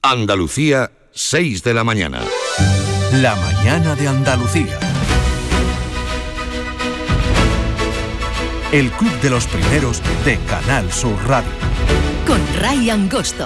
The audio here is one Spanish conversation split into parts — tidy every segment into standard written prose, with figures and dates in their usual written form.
Andalucía, 6 de la mañana. La mañana de Andalucía. El Club de los Primeros de Canal Sur Radio. Con Ray Angosto.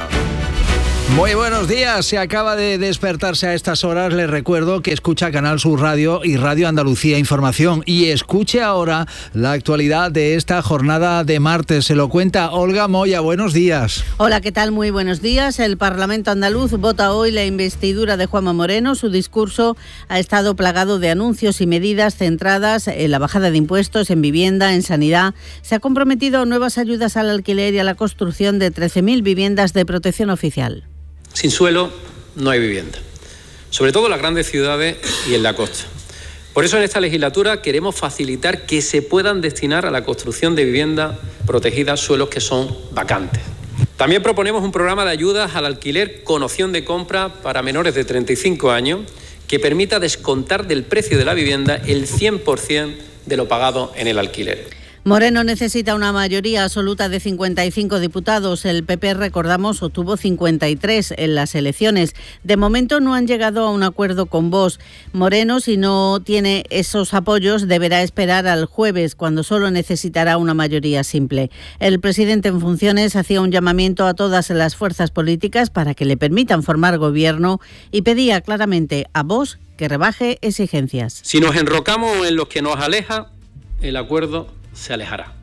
Muy buenos días, se acaba de despertarse a estas horas, les recuerdo que escucha Canal Sur Radio y Radio Andalucía Información y escuche ahora la actualidad de esta jornada de martes, se lo cuenta Olga Moya, buenos días. Hola, ¿qué tal? Muy buenos días. El Parlamento andaluz vota hoy la investidura de Juanma Moreno. Su discurso ha estado plagado de anuncios y medidas centradas en la bajada de impuestos, en vivienda, en sanidad. Se ha comprometido a nuevas ayudas al alquiler y a la construcción de 13.000 viviendas de protección oficial. Sin suelo no hay vivienda, sobre todo en las grandes ciudades y en la costa. Por eso en esta legislatura queremos facilitar que se puedan destinar a la construcción de viviendas protegidas suelos que son vacantes. También proponemos un programa de ayudas al alquiler con opción de compra para menores de 35 años que permita descontar del precio de la vivienda el 100% de lo pagado en el alquiler. Moreno necesita una mayoría absoluta de 55 diputados. El PP, recordamos, obtuvo 53 en las elecciones. De momento no han llegado a un acuerdo con Vox. Moreno, si no tiene esos apoyos, deberá esperar al jueves, cuando solo necesitará una mayoría simple. El presidente en funciones hacía un llamamiento a todas las fuerzas políticas para que le permitan formar gobierno y pedía claramente a Vox que rebaje exigencias. Si nos enrocamos en lo que nos aleja, el acuerdo se alejará.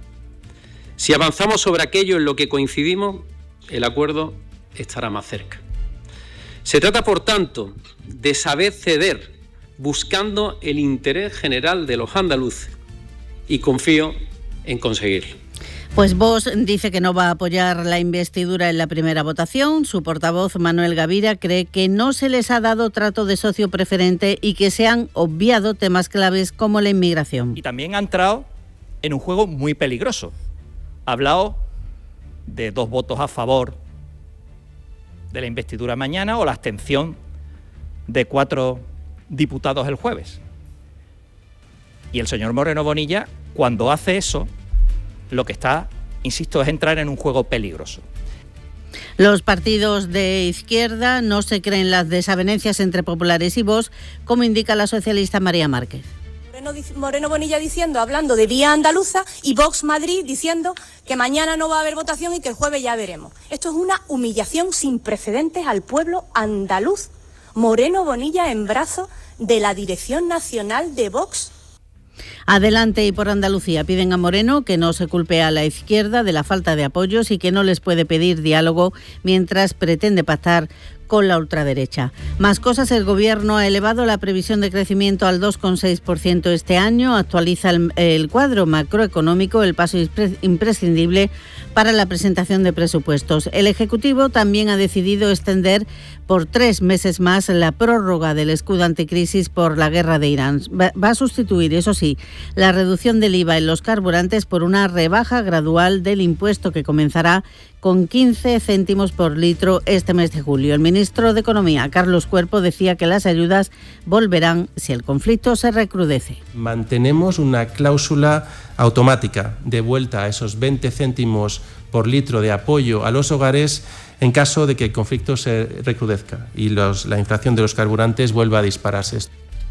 Si avanzamos sobre aquello en lo que coincidimos, el acuerdo estará más cerca. Se trata, por tanto, de saber ceder, buscando el interés general de los andaluces, y confío en conseguirlo. Pues Vox dice que no va a apoyar la investidura en la primera votación. Su portavoz, Manuel Gavira, cree que no se les ha dado trato de socio preferente y que se han obviado temas claves como la inmigración. Y también ha entrado en un juego muy peligroso. Ha hablado de 2 votos a favor de la investidura mañana o la abstención de 4 diputados el jueves. Y el señor Moreno Bonilla, cuando hace eso, lo que está, insisto, es entrar en un juego peligroso. Los partidos de izquierda no se creen las desavenencias entre populares y Vox, como indica la socialista María Márquez. Moreno Bonilla hablando de vía andaluza, y Vox Madrid diciendo que mañana no va a haber votación y que el jueves ya veremos. Esto es una humillación sin precedentes al pueblo andaluz. Moreno Bonilla en brazos de la dirección nacional de Vox. Adelante y por Andalucía piden a Moreno que no se culpe a la izquierda de la falta de apoyos y que no les puede pedir diálogo mientras pretende pactar con la ultraderecha. Más cosas, el Gobierno ha elevado la previsión de crecimiento al 2,6% este año, actualiza el cuadro macroeconómico, el paso imprescindible para la presentación de presupuestos. El Ejecutivo también ha decidido extender por 3 meses más la prórroga del escudo anticrisis por la guerra de Irán. Va a sustituir, eso sí, la reducción del IVA en los carburantes por una rebaja gradual del impuesto que comenzará con 15 céntimos por litro este mes de julio. El ministro de Economía, Carlos Cuerpo, decía que las ayudas volverán si el conflicto se recrudece. Mantenemos una cláusula automática de vuelta a esos 20 céntimos por litro de apoyo a los hogares en caso de que el conflicto se recrudezca y la inflación de los carburantes vuelva a dispararse.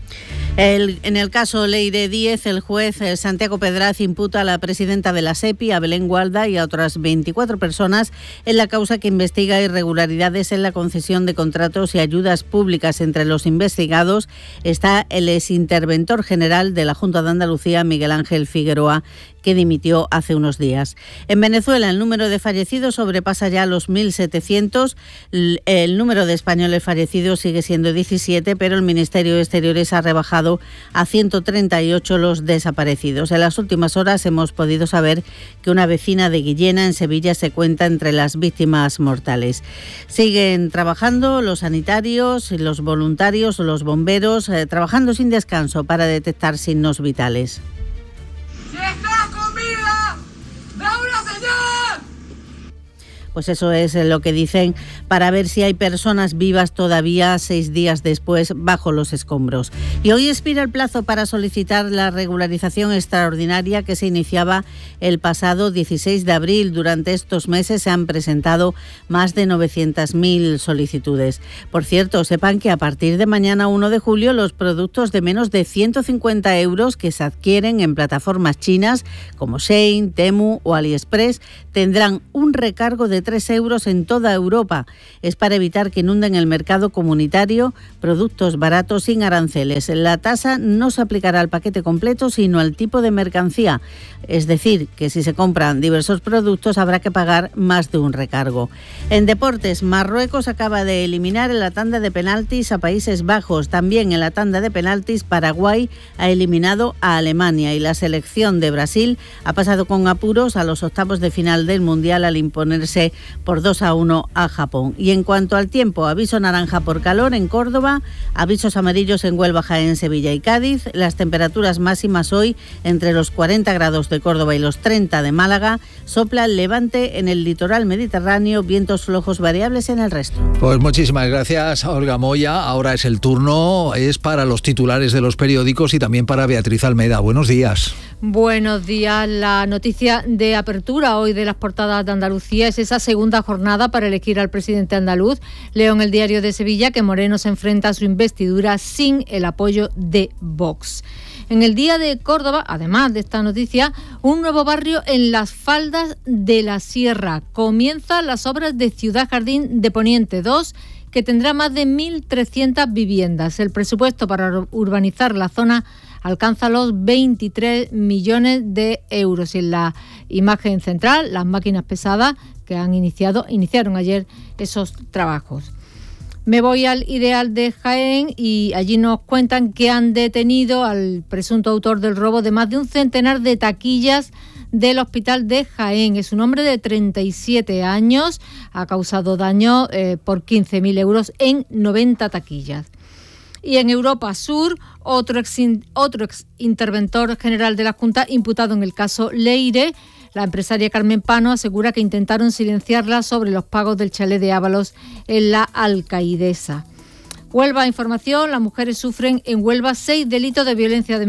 En el caso Leire Díez, el juez Santiago Pedraz imputa a la presidenta de la SEPI, a Belén Gualda, y a otras 24 personas en la causa que investiga irregularidades en la concesión de contratos y ayudas públicas. Entre los investigados está el exinterventor general de la Junta de Andalucía, Miguel Ángel Figueroa, que dimitió hace unos días. En Venezuela el número de fallecidos sobrepasa ya los 1.700. El número de españoles fallecidos sigue siendo 17, pero el Ministerio de Exteriores ha rebajado a 138 los desaparecidos. En las últimas horas hemos podido saber que una vecina de Guillena, en Sevilla, se cuenta entre las víctimas mortales. Siguen trabajando los sanitarios, los voluntarios, los bomberos, trabajando sin descanso para detectar signos vitales. Pues eso es lo que dicen, para ver si hay personas vivas todavía 6 días después bajo los escombros. Y hoy expira el plazo para solicitar la regularización extraordinaria que se iniciaba el pasado 16 de abril. Durante estos meses se han presentado más de 900.000 solicitudes. Por cierto, sepan que a partir de mañana 1 de julio los productos de menos de 150 euros que se adquieren en plataformas chinas como Shein, Temu o AliExpress tendrán un recargo de 3 euros en toda Europa. Es para evitar que inunden el mercado comunitario productos baratos sin aranceles. La tasa no se aplicará al paquete completo, sino al tipo de mercancía. Es decir, que si se compran diversos productos habrá que pagar más de un recargo. En deportes, Marruecos acaba de eliminar en la tanda de penaltis a Países Bajos. También en la tanda de penaltis, Paraguay ha eliminado a Alemania y la selección de Brasil ha pasado con apuros a los octavos de final del Mundial al imponerse por 2-1 a Japón. Y en cuanto al tiempo, aviso naranja por calor en Córdoba, avisos amarillos en Huelva, Jaén, Sevilla y Cádiz. Las temperaturas máximas hoy entre los 40 grados de Córdoba y los 30 de Málaga. Sopla el levante en el litoral mediterráneo, vientos flojos variables en el resto. Pues muchísimas gracias, Olga Moya. Ahora es el turno, es para los titulares de los periódicos y también para Beatriz Almeida. Buenos días. Buenos días. La noticia de apertura hoy de las portadas de Andalucía es esa segunda jornada para elegir al presidente andaluz. Leo en el Diario de Sevilla que Moreno se enfrenta a su investidura sin el apoyo de Vox. En el Día de Córdoba, además de esta noticia, un nuevo barrio en las faldas de la Sierra. Comienzan las obras de Ciudad Jardín de Poniente 2, que tendrá más de 1.300 viviendas. El presupuesto para urbanizar la zona alcanza los 23 millones de euros. Y en la imagen central, las máquinas pesadas que iniciaron ayer esos trabajos. Me voy al Ideal de Jaén y allí nos cuentan que han detenido al presunto autor del robo de más de un centenar de taquillas del Hospital de Jaén. Es un hombre de 37 años, ha causado daño por 15.000 euros en 90 taquillas. Y en Europa Sur, otro ex interventor general de la Junta imputado en el caso Leire. La empresaria Carmen Pano asegura que intentaron silenciarla sobre los pagos del chalet de Ábalos en la Alcaidesa. Huelva Información, las mujeres sufren en Huelva 6 delitos de violencia de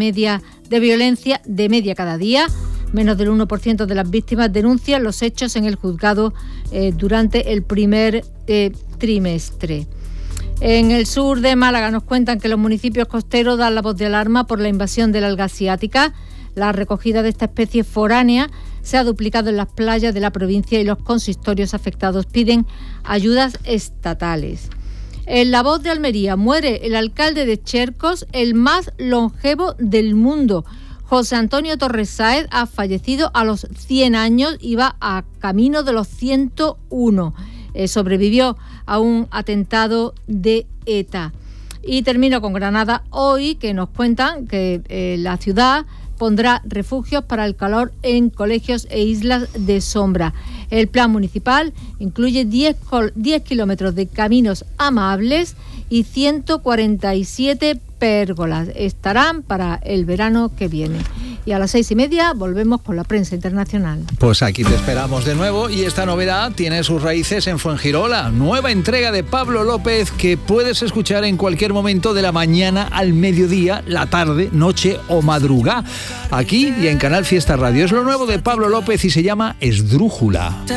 media cada día. Menos del 1% de las víctimas denuncian los hechos en el juzgado durante el primer trimestre. En el sur de Málaga nos cuentan que los municipios costeros dan la voz de alarma por la invasión del alga asiática. La recogida de esta especie foránea se ha duplicado en las playas de la provincia y los consistorios afectados piden ayudas estatales. En La Voz de Almería muere el alcalde de Chercos, el más longevo del mundo. José Antonio Torres Sáez ha fallecido a los 100 años y va a camino de los 101. Sobrevivió a un atentado de ETA. Y termino con Granada hoy, que nos cuentan que la ciudad pondrá refugios para el calor en colegios e islas de sombra. El plan municipal incluye 10 kilómetros de caminos amables y 147 pérgolas. Estarán para el verano que viene. Y a las 6:30 volvemos con la prensa internacional. Pues aquí te esperamos de nuevo y esta novedad tiene sus raíces en Fuengirola. Nueva entrega de Pablo López que puedes escuchar en cualquier momento de la mañana al mediodía, la tarde, noche o madrugada. Aquí y en Canal Fiesta Radio. Es lo nuevo de Pablo López y se llama Esdrújula.